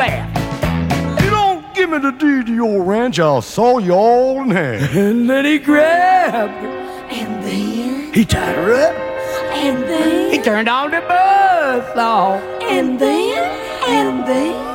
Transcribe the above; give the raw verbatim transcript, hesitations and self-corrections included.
fast. You don't give me the deed to your ranch, I'll saw you all in half. And then he grabbed her. And then, He tied her up. and then, He turned on the buzz saw. and then, and then.